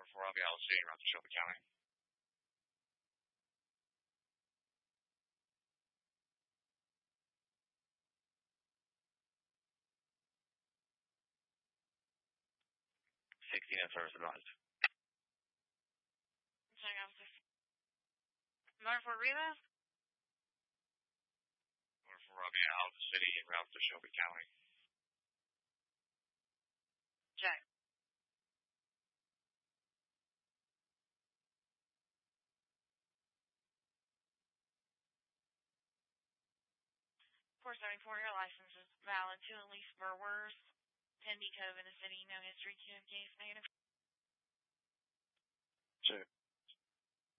for Robbie Allen City around Shelby County. Service advised. Check officer. North Fort Riva? North for Robbie Allen City and route to Shelby County. Check. 474, your license is valid to at least Burworth. Tenby Cove in the city, no history, 2 case negative. Check.